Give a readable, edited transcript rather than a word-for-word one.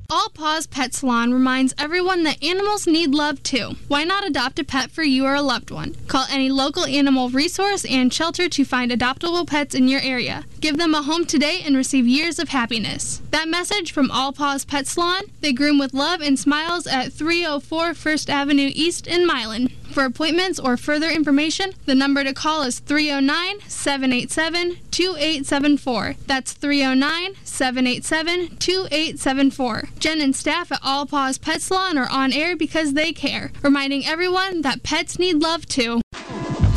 All Paws Pet Salon reminds everyone that animals need love too. Why not adopt a pet for you or a loved one? Call any local animal resource and shelter to find adoptable pets in your area. Give them a home today and receive years of happiness. That message from All Paws Pet Salon. They groom with love and smiles at 304 First Avenue East in Milan. For appointments or further information, the number to call is 309-787-2874. That's 309-787-2874. Jen and staff at All Paws Pet Salon are on air because they care, reminding everyone that pets need love too.